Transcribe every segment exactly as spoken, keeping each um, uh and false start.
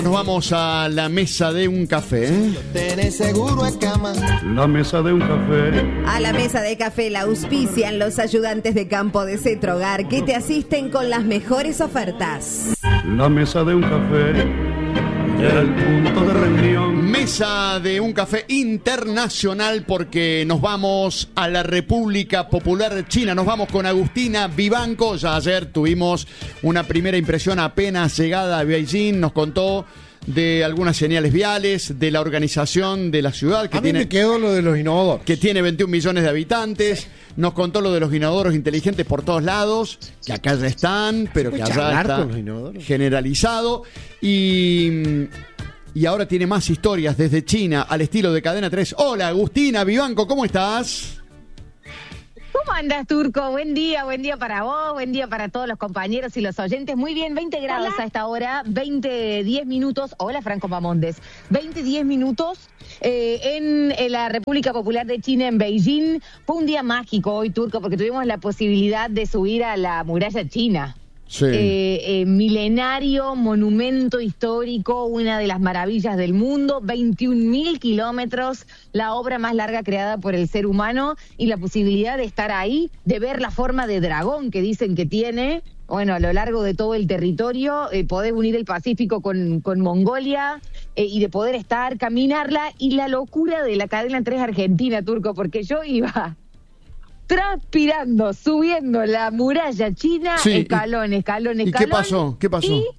Nos vamos a la mesa de un café, ¿eh? Tenés seguro en cama. La mesa de un café. A la mesa de café la auspician los ayudantes de campo de Cetrogar que te asisten con las mejores ofertas. La mesa de un café. El punto de reunión. Mesa de un café internacional porque nos vamos a la República Popular China. Nos vamos con Agustina Vivanco. Ya ayer tuvimos una primera impresión apenas llegada a Beijing. Nos contó de algunas señales viales, de la organización de la ciudad que a mí tiene, me quedó lo de los inodoros, que tiene veintiún millones de habitantes. Sí. Nos contó lo de los inodoros inteligentes por todos lados, que acá ya están, pero que allá está generalizado. Y, y ahora tiene más historias desde China al estilo de Cadena tres. Hola, Agustina Vivanco, ¿cómo estás? ¿Cómo andas, Turco? Buen día, buen día para vos, buen día para todos los compañeros y los oyentes. Muy bien, veinte grados Hola. A esta hora, veinte, diez minutos. Hola, Franco Mamondes. veinte, diez minutos eh, en, en la República Popular de China, en Beijing. Fue un día mágico hoy, Turco, porque tuvimos la posibilidad de subir a la muralla china. Sí. Eh, eh, milenario, monumento histórico, una de las maravillas del mundo, veintiún mil kilómetros, la obra más larga creada por el ser humano y la posibilidad de estar ahí, de ver la forma de dragón que dicen que tiene, bueno, a lo largo de todo el territorio, eh, poder unir el Pacífico con, con Mongolia eh, y de poder estar, caminarla, y la locura de la cadena tres Argentina, Turco, porque yo iba transpirando, subiendo la muralla china, sí, escalón, escalón, escalón. ¿Y qué pasó? ¿Qué pasó? Y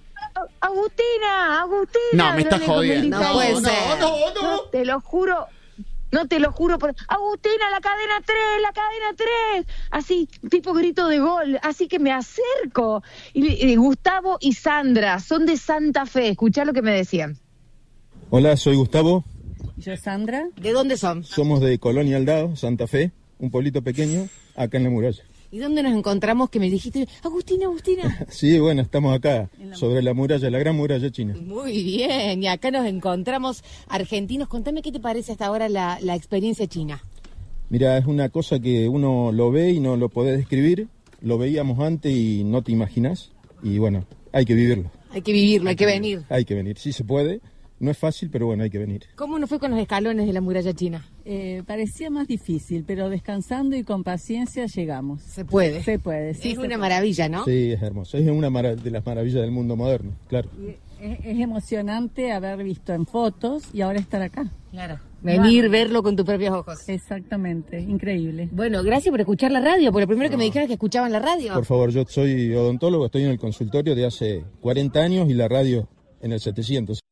Agustina, Agustina. No, me estás jodiendo. No puede ser. No, no, no. Te lo juro, no te lo juro. Por... Agustina, la cadena tres, la cadena tres. Así, tipo grito de gol. Así que me acerco. Y, y Gustavo y Sandra son de Santa Fe. Escuchá lo que me decían. Hola, soy Gustavo. ¿Yo, Sandra? ¿De dónde son? Somos de Colonia Aldao, Santa Fe. Un pueblito pequeño, acá en la muralla. ¿Y dónde nos encontramos que me dijiste, Agustina, Agustina? Sí, bueno, estamos acá, la sobre la muralla, la gran muralla china. Muy bien, y acá nos encontramos argentinos. Contame qué te parece hasta ahora la, la experiencia china. Mira, es una cosa que uno lo ve y no lo podés describir. Lo veíamos antes y no te imaginás. Y bueno, hay que vivirlo. Hay que vivirlo, hay que venir. Hay que venir, sí se puede. No es fácil, pero bueno, hay que venir. ¿Cómo nos fue con los escalones de la muralla china? Eh, parecía más difícil, pero descansando y con paciencia llegamos. Se puede. Se puede, sí. Es se una puede. maravilla, ¿no? Sí, es hermoso. Es una mara- de las maravillas del mundo moderno, claro. Y es, es emocionante haber visto en fotos y ahora estar acá. Claro. Venir, bueno. Verlo con tus propios ojos. Exactamente, increíble. Bueno, gracias por escuchar la radio, porque lo primero no. que me dijeron es que escuchaban la radio. Por favor, yo soy odontólogo, estoy en el consultorio de hace cuarenta años y la radio en el setecientos.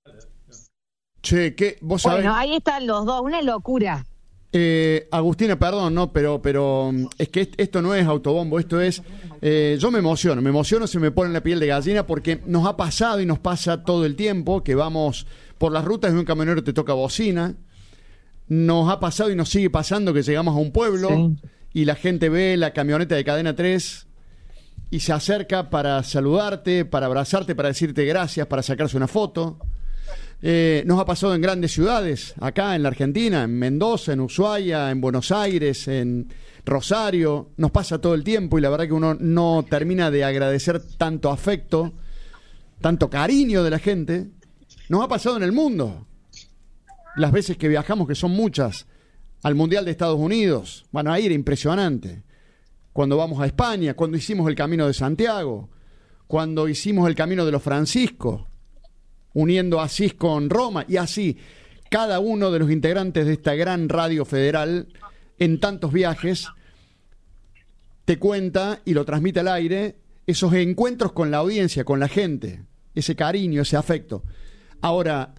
Che, ¿qué? ¿Vos sabés? Bueno, ahí están los dos, una locura. Eh, Agustina, perdón, no, pero pero es que esto no es autobombo, esto es... Eh, yo me emociono, me emociono, se me pone la piel de gallina porque nos ha pasado y nos pasa todo el tiempo que vamos por las rutas de un camionero te toca bocina. Nos ha pasado y nos sigue pasando que llegamos a un pueblo sí. y la gente ve la camioneta de Cadena tres y se acerca para saludarte, para abrazarte, para decirte gracias, para sacarse una foto. Eh, nos ha pasado en grandes ciudades, acá en la Argentina, en Mendoza, en Ushuaia, en Buenos Aires, en Rosario. Nos pasa todo el tiempo y la verdad que uno no termina de agradecer tanto afecto, tanto cariño de la gente. Nos ha pasado en el mundo. Las veces que viajamos, que son muchas, al Mundial de Estados Unidos. Bueno, ahí era impresionante. Cuando vamos a España, cuando hicimos el Camino de Santiago, cuando hicimos el Camino de los Franciscos, uniendo Asís con Roma, y así cada uno de los integrantes de esta gran radio federal en tantos viajes te cuenta y lo transmite al aire esos encuentros con la audiencia, con la gente, ese cariño, ese afecto. Ahora,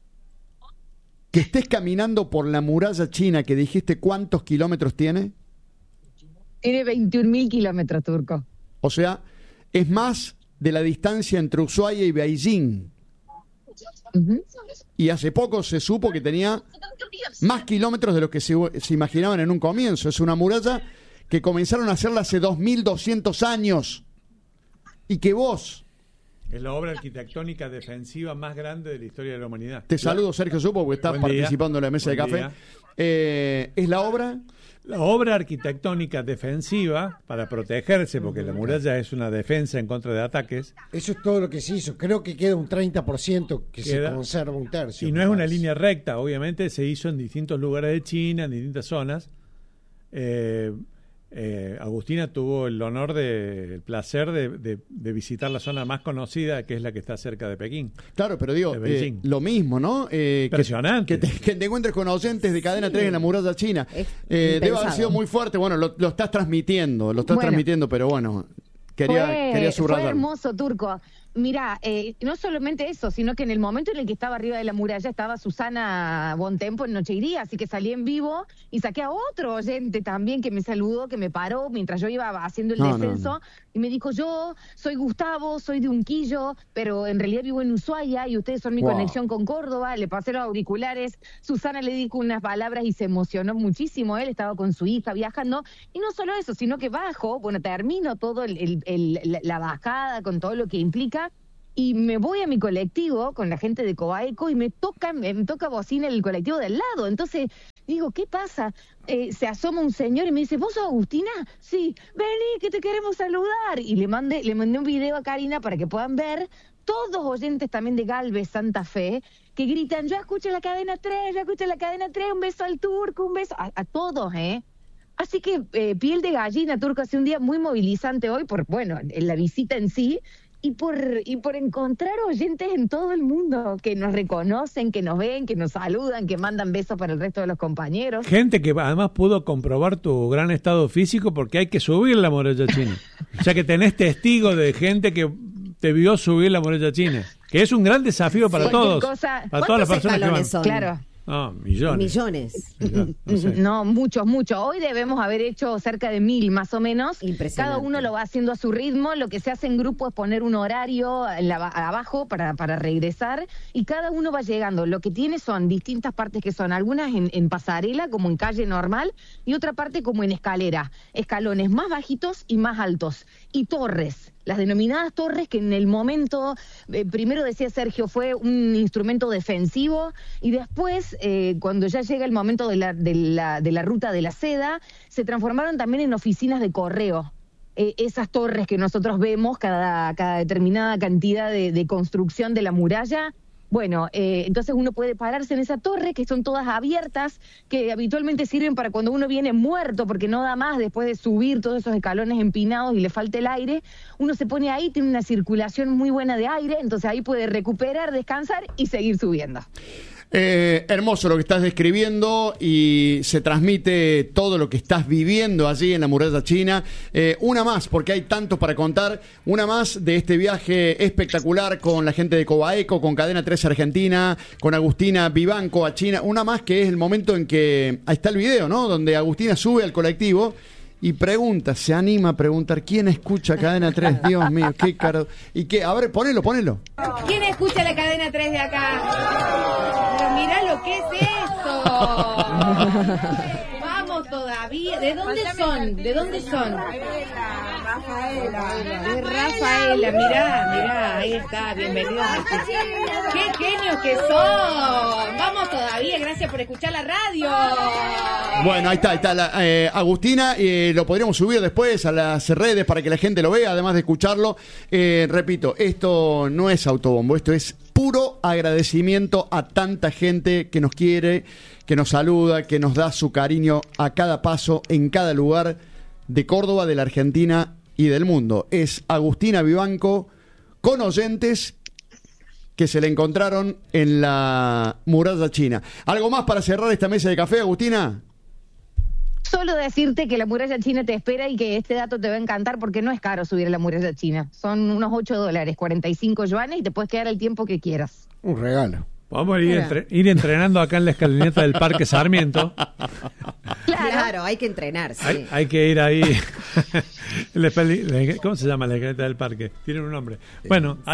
que estés caminando por la muralla china que dijiste, ¿cuántos kilómetros tiene? Tiene veintiún mil kilómetros, Turco. O sea, es más de la distancia entre Ushuaia y Beijing. Uh-huh. Y hace poco se supo que tenía más kilómetros de los que se, se imaginaban en un comienzo. Es una muralla que comenzaron a hacerla hace dos mil doscientos años y que vos... Es la obra arquitectónica defensiva más grande de la historia de la humanidad. Te saludo, Sergio Supo, porque estás participando en la mesa Buen de café. Eh, ¿Es la obra? La obra arquitectónica defensiva para protegerse, porque la muralla es una defensa en contra de ataques. Eso es todo lo que se hizo. Creo que queda un treinta por ciento que queda, se conserva un tercio. Y no es una línea recta, obviamente se hizo en distintos lugares de China, en distintas zonas. Eh, eh, Agustina tuvo el honor, de, el placer de, de, de visitar la zona más conocida, que es la que está cerca de Pekín. Claro, pero digo, eh, lo mismo, ¿no? Eh, Impresionante. Que, que, te, que te encuentres con oyentes de Cadena sí. tres en la muralla china. Eh, debe haber sido muy fuerte. Bueno, lo, lo estás transmitiendo, lo estás bueno, transmitiendo, pero bueno, quería, fue, quería subrayar. Fue hermoso, Turco. Mira, eh, no solamente eso, sino que en el momento en el que estaba arriba de la muralla estaba Susana Bontempo en Noche y Día, así que salí en vivo y saqué a otro oyente también que me saludó, que me paró mientras yo iba haciendo el no, descenso, no, no. y me dijo: yo soy Gustavo, soy de Unquillo, pero en realidad vivo en Ushuaia y ustedes son mi wow. conexión con Córdoba. Le pasé los auriculares, Susana le dijo unas palabras y se emocionó muchísimo. Él estaba con su hija viajando, y no solo eso, sino que bajo, bueno, termino todo el, el, el, la bajada con todo lo que implica, y me voy a mi colectivo con la gente de Cobaeco y me toca, me toca bocina el colectivo del lado. Entonces digo, ¿qué pasa? Eh, se asoma un señor y me dice: ¿vos sos Agustina? Sí, vení que te queremos saludar. Y le mandé, le mandé un video a Karina para que puedan ver, todos oyentes también de Galvez, Santa Fe, que gritan: yo escucho la cadena tres, yo escucho la cadena tres, un beso al Turco, un beso a, a todos, ¿eh? Así que eh, piel de gallina, Turco, hace un día muy movilizante hoy por, bueno, la visita en sí, y por y por encontrar oyentes en todo el mundo que nos reconocen, que nos ven, que nos saludan, que mandan besos para el resto de los compañeros. Gente que además pudo comprobar tu gran estado físico, porque hay que subir la muralla china. O sea que tenés testigo de gente que te vio subir la muralla china, que es un gran desafío para sí, todos, cosa, para todas las personas que van. Son? Claro. No, millones. Millones. Millones, no sé. No, muchos, muchos. Hoy debemos haber hecho cerca de mil, más o menos. Cada uno lo va haciendo a su ritmo. Lo que se hace en grupo es poner un horario en la, abajo para, para regresar, y cada uno va llegando. Lo que tiene son distintas partes, que son algunas en, en pasarela, como en calle normal, y otra parte como en escalera. Escalones más bajitos y más altos. Y torres. Las denominadas torres, que en el momento, eh, primero decía Sergio, fue un instrumento defensivo, y después, eh, cuando ya llega el momento de la, de, la, de la ruta de la seda, se transformaron también en oficinas de correo. Eh, esas torres que nosotros vemos, cada, cada determinada cantidad de, de construcción de la muralla. Bueno, eh, entonces uno puede pararse en esa torre, que son todas abiertas, que habitualmente sirven para cuando uno viene muerto, porque no da más después de subir todos esos escalones empinados y le falta el aire. Uno se pone ahí, tiene una circulación muy buena de aire, entonces ahí puede recuperar, descansar y seguir subiendo. Eh, hermoso lo que estás describiendo, y se transmite todo lo que estás viviendo allí en la muralla china. Eh, una más, porque hay tanto para contar, una más de este viaje espectacular con la gente de Cobaeco, con Cadena tres Argentina, con Agustina Vivanco a China. Una más, que es el momento en que, ahí está el video, ¿no? Donde Agustina sube al colectivo y pregunta, se anima a preguntar: ¿quién escucha Cadena tres? Dios mío, qué caro. Y que, a ver, ponelo, ponelo. ¿Quién escucha la Cadena tres de acá? Pero mirá lo que es esto. Vamos todavía. ¿De dónde son? ¿De dónde son? Rafaela. De Rafaela, mirá, mirá, ahí está, bienvenidos. ¡Qué genios que son! Vamos todavía, gracias por escuchar la radio. Bueno, ahí está, ahí está la, eh, Agustina, eh, lo podríamos subir después a las redes para que la gente lo vea, además de escucharlo. Eh, repito, esto no es autobombo, esto es puro agradecimiento a tanta gente que nos quiere, que nos saluda, que nos da su cariño a cada paso, en cada lugar de Córdoba, de la Argentina y del mundo. Es Agustina Vivanco con oyentes que se le encontraron en la muralla china. ¿Algo más para cerrar esta mesa de café, Agustina? Solo decirte que la muralla china te espera, y que este dato te va a encantar, porque no es caro subir a la muralla china. Son unos ocho dólares, cuarenta y cinco yuanes, y te puedes quedar el tiempo que quieras. Un regalo. Vamos a ir, entre, ir entrenando acá en la escalinata del Parque Sarmiento. Claro, claro, hay que entrenar, sí. Hay, hay que ir ahí. ¿Cómo se llama la escalinata del parque? Tiene un nombre. Bueno, ahí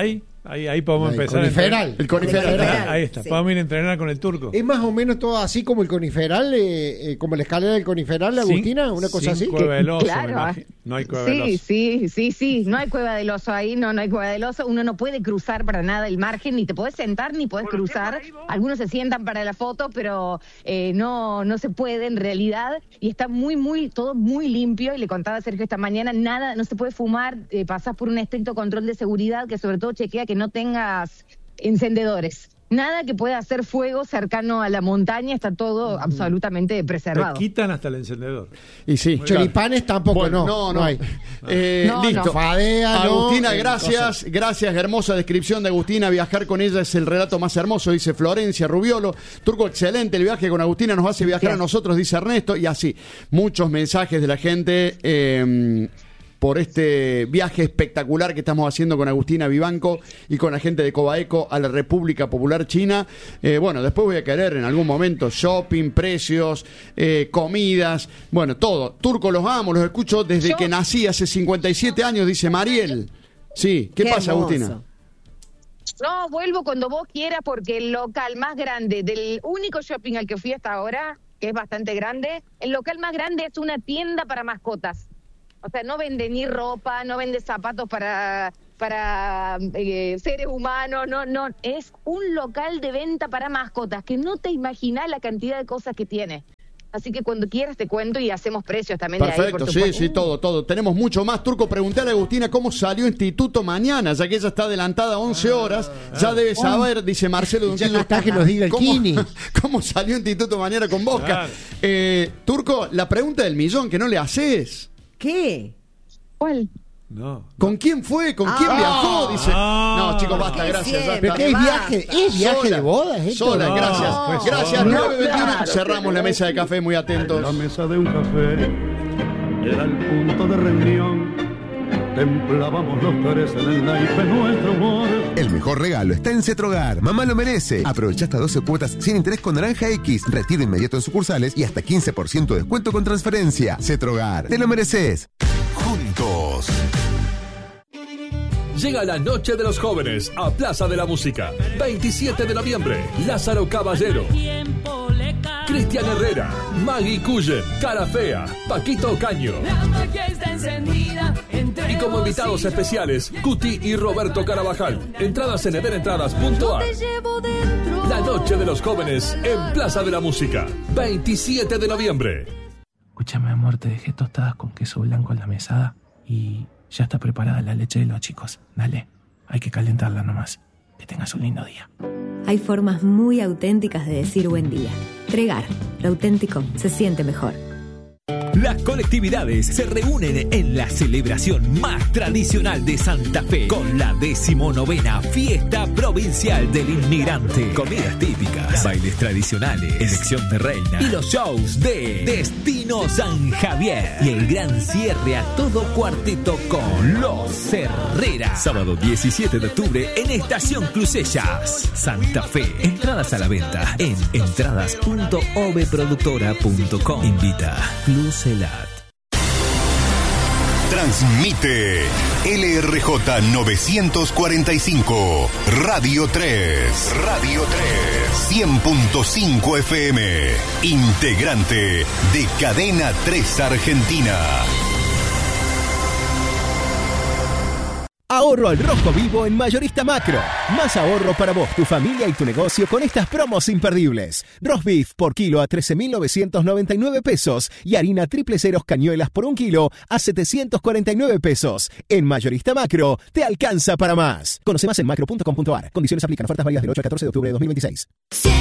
Ahí, ahí podemos El empezar. coniferal. El coniferal. Ah, ahí está. Sí. Podemos ir a entrenar con el turco. Es más o menos todo así como el coniferal, eh, eh, como la escalera del coniferal, Agustina, una cosa Sin así. cueva del oso, Claro, me imagino. No hay cueva Sí, del oso. sí, sí, sí. No hay cueva del oso ahí, no, no hay cueva del oso. Uno no puede cruzar para nada el margen, ni te podés sentar, ni podés cruzar. Algunos se sientan para la foto, pero eh, no, no se puede en realidad. Y está muy, muy, todo muy limpio. Y le contaba a Sergio esta mañana, nada, no se puede fumar. Eh, pasás por un estricto control de seguridad que sobre todo chequea que no tengas encendedores. Nada que pueda hacer fuego cercano a la montaña, está todo absolutamente Le preservado. quitan hasta el encendedor. Y sí. Choripanes tampoco, Bueno, no. no, no. hay. Eh, No, listo. no. Fadea, no, Agustina, eh, gracias, cosas. gracias, hermosa descripción de Agustina. Viajar con ella es el relato más hermoso, dice Florencia Rubiolo. Turco, excelente, el viaje con Agustina nos hace viajar a nosotros, dice Ernesto, y así. Muchos mensajes de la gente eh, por este viaje espectacular que estamos haciendo con Agustina Vivanco y con la gente de Cobaeco a la República Popular China. Eh, bueno, después voy a querer en algún momento shopping, precios, eh, comidas, bueno, todo. Turco, los amo, los escucho desde Yo- que nací hace cincuenta y siete años, dice Mariel. Sí, ¿qué, Qué pasa, hermoso. Agustina? No, vuelvo cuando vos quieras porque el local más grande, del único shopping al que fui hasta ahora, que es bastante grande, el local más grande es una tienda para mascotas. O sea, no vende ni ropa, no vende zapatos para para eh, seres humanos, no, no, es un local de venta para mascotas, que no te imaginás la cantidad de cosas que tiene. Así que cuando quieras te cuento y hacemos precios también de ahí, Perfecto, por sí, supuesto. sí, todo, todo. Tenemos mucho más. Turco, preguntale a Agustina cómo salió Instituto mañana, ya que ella está adelantada a once horas. Ya debe saber, dice Marcelo Ya Dunquillo, está que nos diga el ¿cómo, Kini. ¿Cómo salió Instituto mañana con Bosca? Claro. Eh, Turco, la pregunta del millón que no le haces. ¿Qué? ¿Cuál? No. ¿Con quién fue? ¿Con quién Ah. viajó? Dice. Ah. No, chicos, basta, ¿Qué gracias. ya siempre? está. ¿Pero qué es Basta. viaje? ¿Es viaje Sola, de bodas esto? Sola, No, gracias. fue Gracias, sola. nueve veintiuno. claro. Cerramos la mesa de café, muy La atentos. mesa de un café era el punto de reunión. Templábamos los tres en el naipe nuestro humor. El mejor regalo está en Cetrogar. Mamá lo merece. Aprovecha hasta doce cuotas sin interés con Naranja X. Retiro inmediato en sucursales y hasta quince por ciento de descuento con transferencia. Cetrogar. Te lo mereces. Juntos. Llega la Noche de los Jóvenes a Plaza de la Música. veintisiete de noviembre. Lázaro Caballero, Cristian Herrera, Maggie Cullen, Cara Fea, Paquito Ocaño. Y como invitados especiales, Cuti y Roberto Carabajal. Entradas en edenentradas punto a r. La Noche de los Jóvenes en Plaza de la Música. veintisiete de noviembre. Escúchame, amor, te dejé tostadas con queso blanco en la mesada y ya está preparada la leche de los chicos. Dale, hay que calentarla nomás. Que tengas un lindo día. Hay formas muy auténticas de decir buen día. Tregar, lo auténtico se siente mejor. Las colectividades se reúnen en la celebración más tradicional de Santa Fe con la decimonovena Fiesta Provincial del Inmigrante. Comidas típicas, bailes tradicionales, elección de reina y los shows de Destino San Javier. Y el gran cierre a todo cuarteto con Los Herrera. Sábado diecisiete de octubre en Estación Crucellas, Santa Fe. Entradas a la venta en entradas punto oveproductora punto com. Invita Clucelat. Transmite L R J novecientos cuarenta y cinco, Radio tres. Radio tres. cien punto cinco F M. Integrante de Cadena tres Argentina. Ahorro al rojo vivo en Mayorista Macro. Más ahorro para vos, tu familia y tu negocio con estas promos imperdibles. Roast beef por kilo a trece mil novecientos noventa y nueve pesos y harina triple ceros cañuelas por un kilo a setecientos cuarenta y nueve pesos. En Mayorista Macro te alcanza para más. Conoce más en macro punto com punto a r. Condiciones aplican. Ofertas válidas del ocho al catorce de octubre de dos mil veintiséis.